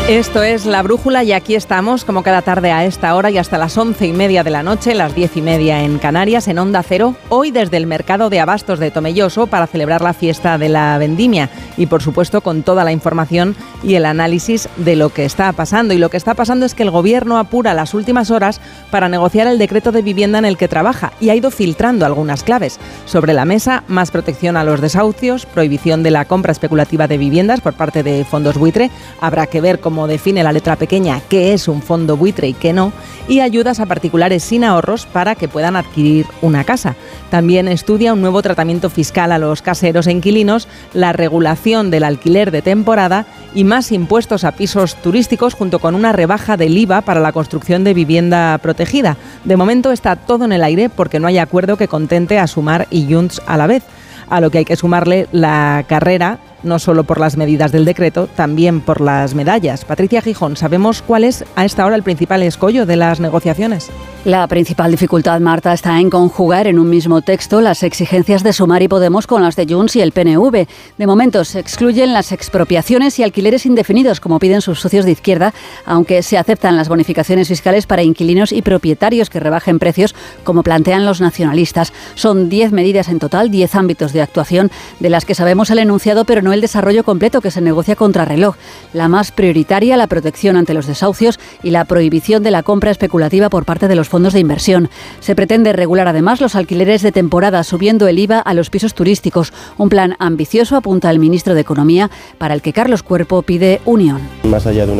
Esto es La Brújula y aquí estamos, como cada tarde a esta hora y hasta las 11:30 de la noche, las 10:30 en Canarias, en Onda Cero, hoy desde el Mercado de Abastos de Tomelloso para celebrar la fiesta de la vendimia y, por supuesto, con toda la información y el análisis de lo que está pasando. Y lo que está pasando es que el Gobierno apura las últimas horas para negociar el decreto de vivienda en el que trabaja y ha ido filtrando algunas claves. Sobre la mesa, más protección a los desahucios, prohibición de la compra especulativa de viviendas por parte de fondos buitre, habrá que ver cómo define la letra pequeña qué es un fondo buitre y qué no, y ayudas a particulares sin ahorros para que puedan adquirir una casa. También estudia un nuevo tratamiento fiscal a los caseros e inquilinos, la regulación del alquiler de temporada y más impuestos a pisos turísticos junto con una rebaja del IVA para la construcción de vivienda protegida. De momento está todo en el aire porque no hay acuerdo que contente a Sumar y Junts a la vez, a lo que hay que sumarle la carrera, no solo por las medidas del decreto, también por las medallas. Patricia Gijón, ¿sabemos cuál es a esta hora el principal escollo de las negociaciones? La principal dificultad, Marta, está en conjugar en un mismo texto las exigencias de Sumar y Podemos con las de Junts y el PNV. De momento se excluyen las expropiaciones y alquileres indefinidos, como piden sus socios de izquierda, aunque se aceptan las bonificaciones fiscales para inquilinos y propietarios que rebajen precios, como plantean los nacionalistas. Son 10 medidas en total, 10 ámbitos de actuación, de las que sabemos el enunciado, pero no el desarrollo completo, que se negocia contrarreloj. La más prioritaria, la protección ante los desahucios y la prohibición de la compra especulativa por parte de los fondos de inversión. Se pretende regular además los alquileres de temporada, subiendo el IVA a los pisos turísticos. Un plan ambicioso, apunta el ministro de Economía, para el que Carlos Cuerpo pide unión. Más allá de